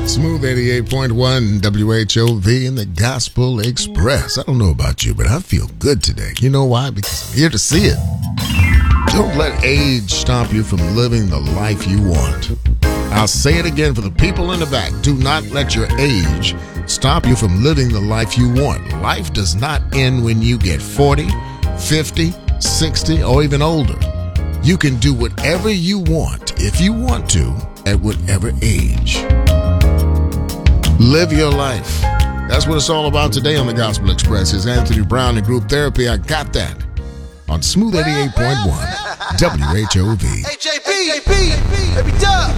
Smooth 88.1 WHOV in the Gospel Express. I don't know about you, but I feel good today. You know why? Because I'm here to see it. Don't let age stop you from living the life you want. I'll say it again for the people in the back. Do not let your age stop you from living the life you want. Life does not end when you get 40, 50, 60, or even older. You can do whatever you want, if you want to, at whatever age. Live your life. That's what it's all about today on the Gospel Express. It's Anthony Brown and Group Therapy. I got that on Smooth 88.1 WHOV. Hey, JB, baby, dub.